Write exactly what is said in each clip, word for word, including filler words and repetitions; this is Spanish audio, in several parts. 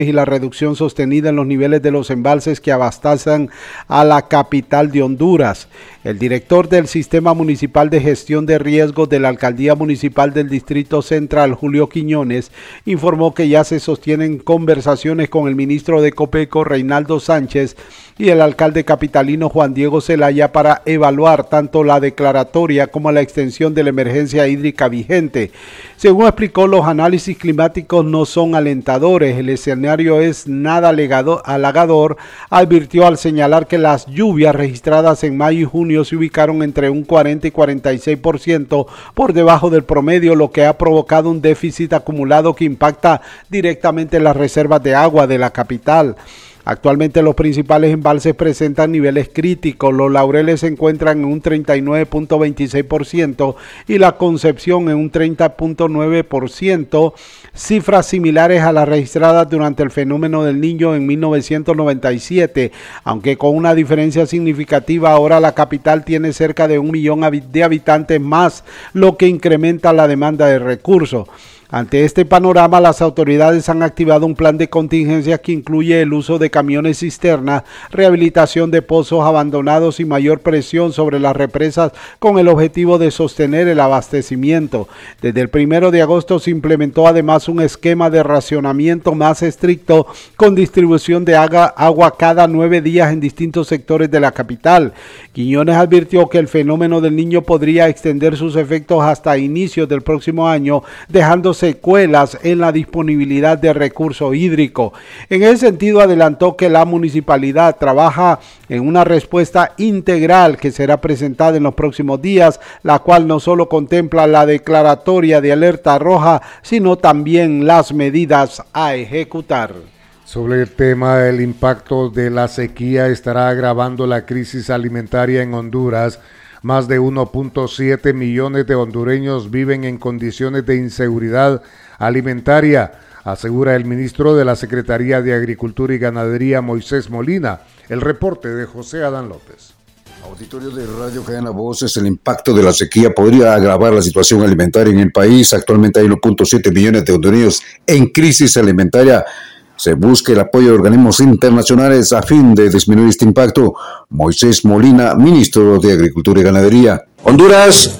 y la reducción sostenida en los niveles de los embalses que abastecen a la capital de Honduras. El director del Sistema Municipal de Gestión de Riesgos de la Alcaldía Municipal del Distrito Central, Julio Quiñones, informó que ya se sostienen conversaciones con el ministro de Copeco, Reinaldo Sánchez, y el alcalde capitalino Juan Diego Zelaya para evaluar tanto la declaratoria como la extensión de la emergencia hídrica vigente. Según explicó, los análisis climáticos no son alentadores, el escenario es nada halagador, advirtió al señalar que las lluvias registradas en mayo y junio se ubicaron entre un cuarenta y cuarenta y seis por ciento por debajo del promedio, lo que ha provocado un déficit acumulado que impacta directamente en las reservas de agua de la capital. Actualmente los principales embalses presentan niveles críticos. Los Laureles se encuentran en un treinta y nueve punto veintiséis por ciento y la Concepción en un treinta punto nueve por ciento, cifras similares a las registradas durante el fenómeno del Niño en mil novecientos noventa y siete, aunque con una diferencia significativa. Ahora la capital tiene cerca de un millón de habitantes más, lo que incrementa la demanda de recursos. Ante este panorama, las autoridades han activado un plan de contingencia que incluye el uso de camiones cisterna, rehabilitación de pozos abandonados y mayor presión sobre las represas con el objetivo de sostener el abastecimiento. Desde el primero de agosto se implementó además un esquema de racionamiento más estricto con distribución de agua, agua cada nueve días en distintos sectores de la capital. Quiñones advirtió que el fenómeno del Niño podría extender sus efectos hasta inicios del próximo año, dejando secuelas en la disponibilidad de recursos hídricos. En ese sentido, adelantó que la municipalidad trabaja en una respuesta integral que será presentada en los próximos días, la cual no solo contempla la declaratoria de alerta roja, sino también las medidas a ejecutar. Sobre el tema del impacto de la sequía, estará agravando la crisis alimentaria en Honduras. Más de uno punto siete millones de hondureños viven en condiciones de inseguridad alimentaria, asegura el ministro de la Secretaría de Agricultura y Ganadería, Moisés Molina. El reporte de José Adán López. Auditorio de Radio Cadena Voces, el impacto de la sequía podría agravar la situación alimentaria en el país. Actualmente hay uno punto siete millones de hondureños en crisis alimentaria. Se busca el apoyo de organismos internacionales a fin de disminuir este impacto. Moisés Molina, ministro de Agricultura y Ganadería. Honduras,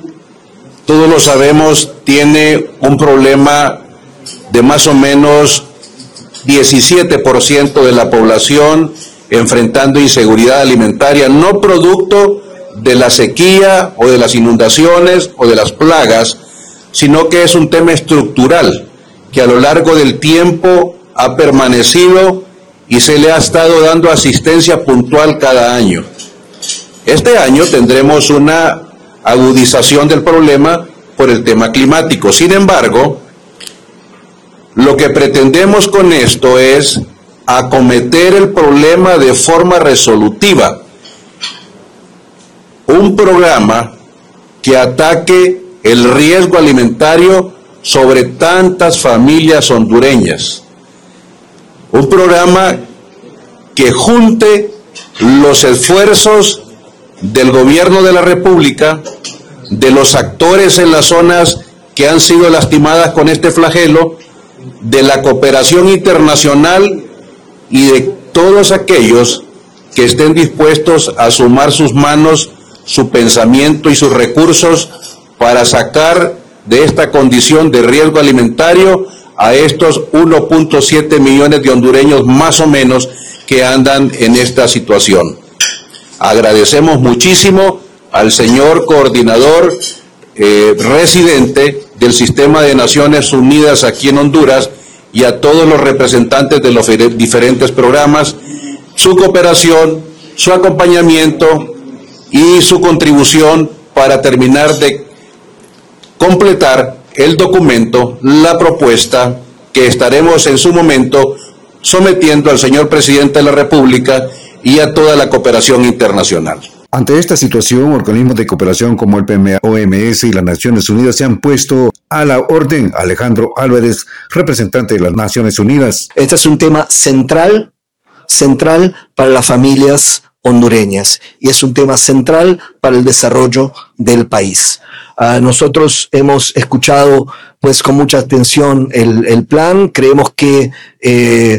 todos lo sabemos, tiene un problema de más o menos diecisiete por ciento de la población enfrentando inseguridad alimentaria, no producto de la sequía o de las inundaciones o de las plagas, sino que es un tema estructural que a lo largo del tiempo ha permanecido y se le ha estado dando asistencia puntual cada año. Este año tendremos una agudización del problema por el tema climático. Sin embargo, lo que pretendemos con esto es acometer el problema de forma resolutiva. Un programa que ataque el riesgo alimentario sobre tantas familias hondureñas. Un programa que junte los esfuerzos del gobierno de la República, de los actores en las zonas que han sido lastimadas con este flagelo, de la cooperación internacional y de todos aquellos que estén dispuestos a sumar sus manos, su pensamiento y sus recursos para sacar de esta condición de riesgo alimentario a estos uno punto siete millones de hondureños más o menos que andan en esta situación. Agradecemos muchísimo al señor coordinador eh, residente del Sistema de Naciones Unidas aquí en Honduras y a todos los representantes de los diferentes programas, su cooperación, su acompañamiento y su contribución para terminar de completar el documento, la propuesta que estaremos en su momento sometiendo al señor presidente de la República y a toda la cooperación internacional. Ante esta situación, organismos de cooperación como el P M A, O M S y las Naciones Unidas se han puesto a la orden. Alejandro Álvarez, representante de las Naciones Unidas. Este es un tema central, central para las familias hondureñas y es un tema central para el desarrollo del país. Uh, nosotros hemos escuchado pues con mucha atención el, el plan. Creemos que eh,